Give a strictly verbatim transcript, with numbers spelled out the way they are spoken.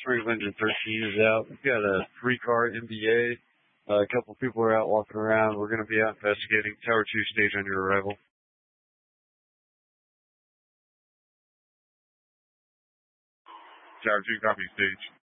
three of Engine thirteen is out. We've got a three-car M B A. Uh, a couple people are out walking around. We're going to be out investigating. Tower two, stage on your arrival. Tower two, copy, stage.